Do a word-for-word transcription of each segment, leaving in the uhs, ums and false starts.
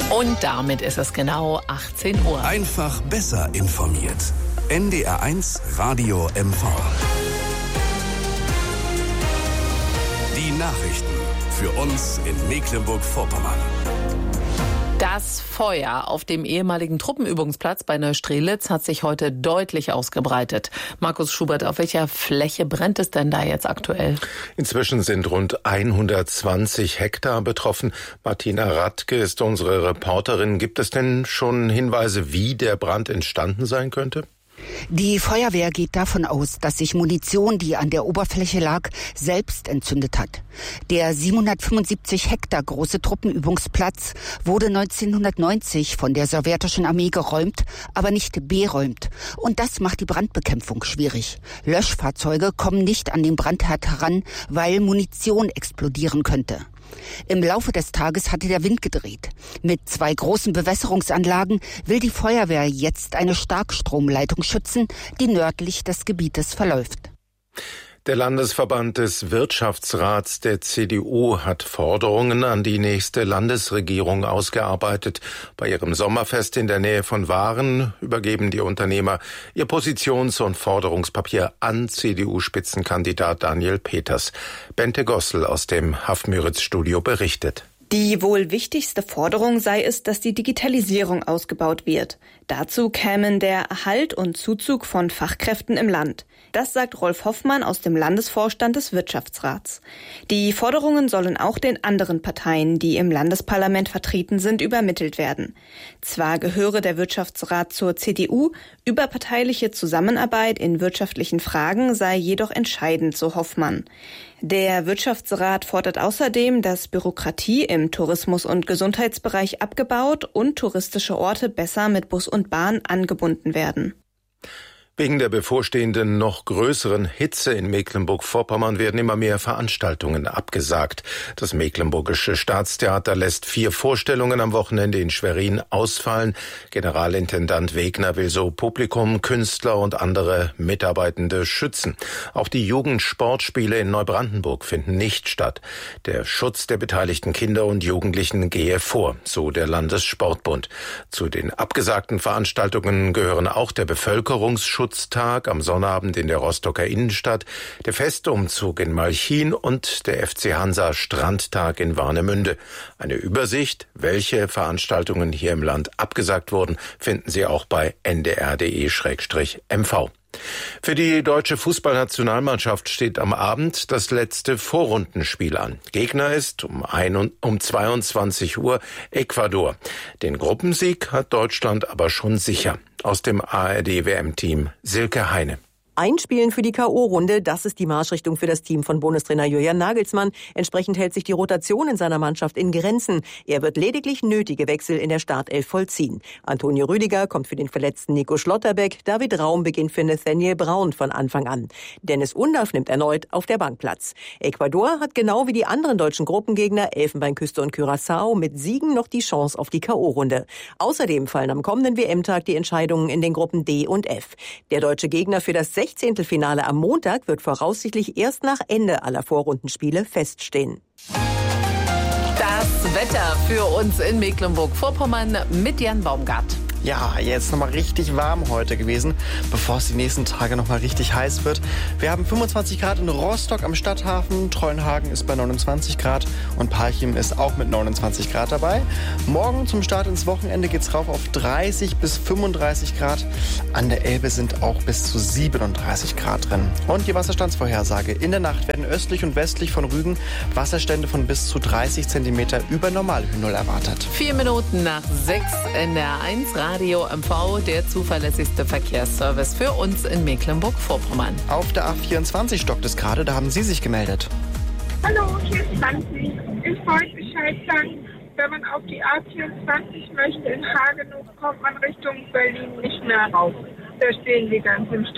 Und damit ist es genau achtzehn Uhr. Einfach besser informiert. N D R eins Radio M V. Die Nachrichten für uns in Mecklenburg-Vorpommern. Das Feuer auf dem ehemaligen Truppenübungsplatz bei Neustrelitz hat sich heute deutlich ausgebreitet. Markus Schubert, auf welcher Fläche brennt es denn da jetzt aktuell? Inzwischen sind rund hundertzwanzig Hektar betroffen. Martina Radke ist unsere Reporterin. Gibt es denn schon Hinweise, wie der Brand entstanden sein könnte? Die Feuerwehr geht davon aus, dass sich Munition, die an der Oberfläche lag, selbst entzündet hat. Der siebenhundertfünfundsiebzig Hektar große Truppenübungsplatz wurde neunzehnhundertneunzig von der sowjetischen Armee geräumt, aber nicht beräumt. Und das macht die Brandbekämpfung schwierig. Löschfahrzeuge kommen nicht an den Brandherd heran, weil Munition explodieren könnte. Im Laufe des Tages hatte der Wind gedreht. Mit zwei großen Bewässerungsanlagen will die Feuerwehr jetzt eine Starkstromleitung schützen, die nördlich des Gebietes verläuft. Der Landesverband des Wirtschaftsrats der C D U hat Forderungen an die nächste Landesregierung ausgearbeitet. Bei ihrem Sommerfest in der Nähe von Waren übergeben die Unternehmer ihr Positions- und Forderungspapier an C D U-Spitzenkandidat Daniel Peters. Bente Gossel aus dem Haff-Müritz-Studio berichtet. Die wohl wichtigste Forderung sei es, dass die Digitalisierung ausgebaut wird. Dazu kämen der Erhalt und Zuzug von Fachkräften im Land. Das sagt Rolf Hoffmann aus dem Landesvorstand des Wirtschaftsrats. Die Forderungen sollen auch den anderen Parteien, die im Landesparlament vertreten sind, übermittelt werden. Zwar gehöre der Wirtschaftsrat zur C D U, überparteiliche Zusammenarbeit in wirtschaftlichen Fragen sei jedoch entscheidend, so Hoffmann. Der Wirtschaftsrat fordert außerdem, dass Bürokratie im Tourismus- und Gesundheitsbereich abgebaut und touristische Orte besser mit Bus und Bahn angebunden werden. Wegen der bevorstehenden noch größeren Hitze in Mecklenburg-Vorpommern werden immer mehr Veranstaltungen abgesagt. Das Mecklenburgische Staatstheater lässt vier Vorstellungen am Wochenende in Schwerin ausfallen. Generalintendant Wegner will so Publikum, Künstler und andere Mitarbeitende schützen. Auch die Jugendsportspiele in Neubrandenburg finden nicht statt. Der Schutz der beteiligten Kinder und Jugendlichen gehe vor, so der Landessportbund. Zu den abgesagten Veranstaltungen gehören auch der Bevölkerungsschutz Tag am Sonnabend in der Rostocker Innenstadt, der Festumzug in Malchin und der F C Hansa Strandtag in Warnemünde. Eine Übersicht, welche Veranstaltungen hier im Land abgesagt wurden, finden Sie auch bei n d r punkt d e slash m v. Für die deutsche Fußballnationalmannschaft steht am Abend das letzte Vorrundenspiel an. Gegner ist um, ein, um zweiundzwanzig Uhr Ecuador. Den Gruppensieg hat Deutschland aber schon sicher. Aus dem A R D W M-Team Silke Heine. Einspielen für die K O-Runde, das ist die Marschrichtung für das Team von Bundestrainer Julian Nagelsmann. Entsprechend hält sich die Rotation in seiner Mannschaft in Grenzen. Er wird lediglich nötige Wechsel in der Startelf vollziehen. Antonio Rüdiger kommt für den verletzten Nico Schlotterbeck. David Raum beginnt für Nathaniel Braun von Anfang an. Dennis Undaff nimmt erneut auf der Bank Platz. Ecuador hat genau wie die anderen deutschen Gruppengegner Elfenbeinküste und Curaçao mit Siegen noch die Chance auf die K O-Runde. Außerdem fallen am kommenden W M-Tag die Entscheidungen in den Gruppen D und F. Der deutsche Gegner für das Sechzehntelfinale am Montag wird voraussichtlich erst nach Ende aller Vorrundenspiele feststehen. Das Wetter für uns in Mecklenburg-Vorpommern mit Jan Baumgart. Ja, jetzt nochmal richtig warm heute gewesen, bevor es die nächsten Tage nochmal richtig heiß wird. Wir haben fünfundzwanzig Grad in Rostock am Stadthafen, Treuenhagen ist bei neunundzwanzig Grad und Parchim ist auch mit neunundzwanzig Grad dabei. Morgen zum Start ins Wochenende geht's rauf auf dreißig bis fünfunddreißig Grad. An der Elbe sind auch bis zu siebenunddreißig Grad drin. Und die Wasserstandsvorhersage. In der Nacht werden östlich und westlich von Rügen Wasserstände von bis zu dreißig Zentimeter über Normalhöhennull erwartet. Vier Minuten nach sechs in der eins Radio M V, der zuverlässigste Verkehrsservice für uns in Mecklenburg-Vorpommern. Auf der A vierundzwanzig stockt es gerade, da haben Sie sich gemeldet. Hallo, hier ist Franzi. Ich wollte Bescheid sagen, wenn man auf die A vierundzwanzig möchte in Hagenow, kommt man Richtung Berlin nicht mehr raus. Da stehen wir ganz im Stau.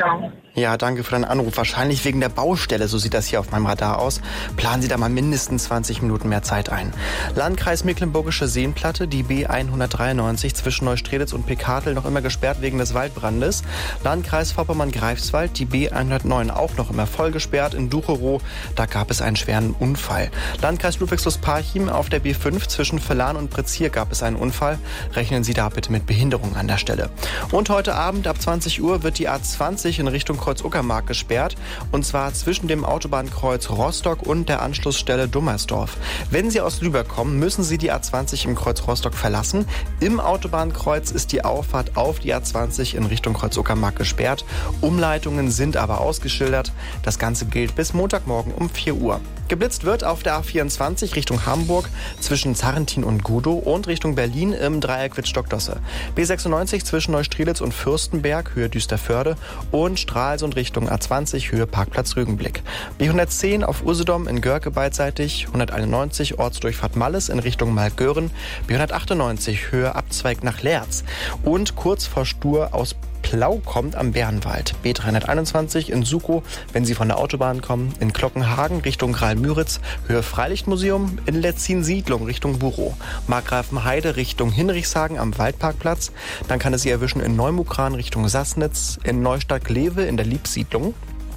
Ja, danke für deinen Anruf. Wahrscheinlich wegen der Baustelle, so sieht das hier auf meinem Radar aus. Planen Sie da mal mindestens zwanzig Minuten mehr Zeit ein. Landkreis Mecklenburgische Seenplatte, die B hundertdreiundneunzig zwischen Neustrelitz und Pickartel noch immer gesperrt wegen des Waldbrandes. Landkreis Vorpommern-Greifswald, die B hundertneun auch noch immer voll gesperrt. In Ducherow, da gab es einen schweren Unfall. Landkreis Ludwigslust-Parchim auf der B fünf zwischen Villahn und Pretzir gab es einen Unfall. Rechnen Sie da bitte mit Behinderung an der Stelle. Und heute Abend ab zwanzig Uhr wird die A zwanzig in Richtung Kreuz-Uckermark gesperrt, und zwar zwischen dem Autobahnkreuz Rostock und der Anschlussstelle Dummersdorf. Wenn Sie aus Lübeck kommen, müssen Sie die A zwanzig im Kreuz Rostock verlassen. Im Autobahnkreuz ist die Auffahrt auf die A zwanzig in Richtung Kreuz-Uckermark gesperrt. Umleitungen sind aber ausgeschildert. Das Ganze gilt bis Montagmorgen um vier Uhr. Geblitzt wird auf der A vierundzwanzig Richtung Hamburg zwischen Zarrentin und Gudow und Richtung Berlin im Dreieck Wittstock-Dosse. B sechsundneunzig zwischen Neustrelitz und Fürstenberg, Höhe Düsterförde, und Stralsund Richtung A zwanzig, Höhe Parkplatz Rügenblick. B hundertzehn auf Usedom in Görke beidseitig, hunderteinundneunzig Ortsdurchfahrt Malles in Richtung Malgören, B hundertachtundneunzig Höhe Abzweig nach Leerz und kurz vor Stur aus Plau kommt am Bärenwald. B dreihunderteinundzwanzig in Sukow, wenn Sie von der Autobahn kommen, in Glockenhagen Richtung Graal-Müritz, Höhe Freilichtmuseum, in Letzin-Siedlung Richtung Burow, Markgrafenheide Richtung Hinrichshagen am Waldparkplatz, dann kann es Sie erwischen in Neumukran Richtung Sassnitz, in Neustadt-Glewe in der Liebsiedlung,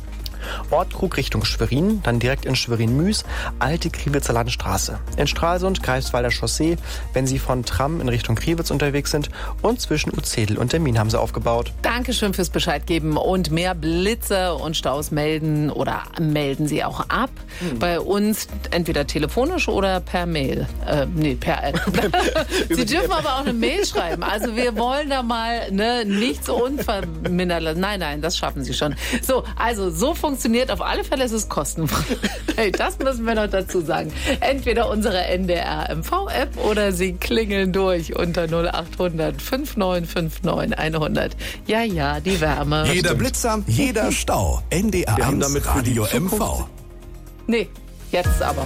Ortkrug Richtung Schwerin, dann direkt in Schwerin-Müs, Alte Kriwitzer Landstraße. In Stralsund, Greifswalder Chaussee, wenn Sie von Tram in Richtung Kriwitz unterwegs sind, und zwischen Uzedel und Termin haben sie aufgebaut. Dankeschön fürs Bescheid geben und mehr Blitze und Staus melden oder melden Sie auch ab. Mhm. Bei uns entweder telefonisch oder per Mail. Äh, nee, per App. Sie dürfen aber auch eine Mail schreiben. Also wir wollen da mal ne, nichts unvermindert lassen. Nein, nein, das schaffen Sie schon. So, also so funktioniert Funktioniert auf alle Fälle, ist es kostenfrei. Hey, das müssen wir noch dazu sagen. Entweder unsere N D R M V-App oder Sie klingeln durch unter null acht hundert fünf neun fünf neun hundert. Ja, ja, die Wärme. Jeder Stimmt. Blitzer, jeder Stau. N D R eins Radio M V. Nee, jetzt aber.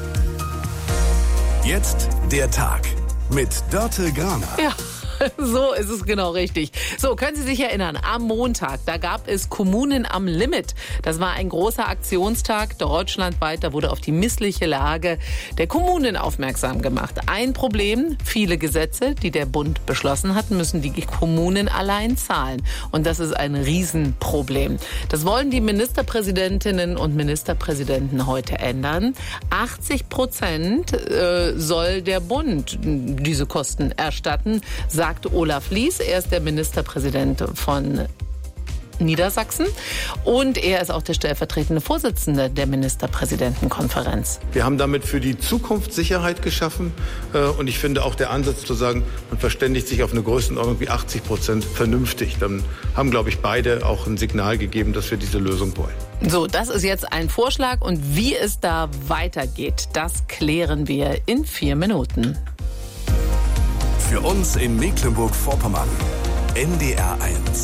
Jetzt der Tag mit Dörte Graner. Ja. So ist es genau richtig. So, können Sie sich erinnern, am Montag, da gab es Kommunen am Limit. Das war ein großer Aktionstag deutschlandweit. Da wurde auf die missliche Lage der Kommunen aufmerksam gemacht. Ein Problem, viele Gesetze, die der Bund beschlossen hat, müssen die Kommunen allein zahlen. Und das ist ein Riesenproblem. Das wollen die Ministerpräsidentinnen und Ministerpräsidenten heute ändern. achtzig Prozent äh, soll der Bund diese Kosten erstatten, sagt Olaf Lies. Er ist der Ministerpräsident von Niedersachsen und er ist auch der stellvertretende Vorsitzende der Ministerpräsidentenkonferenz. Wir haben damit für die Zukunft Sicherheit geschaffen und ich finde auch der Ansatz zu sagen, man verständigt sich auf eine Größenordnung wie achtzig Prozent vernünftig. Dann haben, glaube ich, beide auch ein Signal gegeben, dass wir diese Lösung wollen. So, das ist jetzt ein Vorschlag und wie es da weitergeht, das klären wir in vier Minuten. Für uns in Mecklenburg-Vorpommern, N D R eins.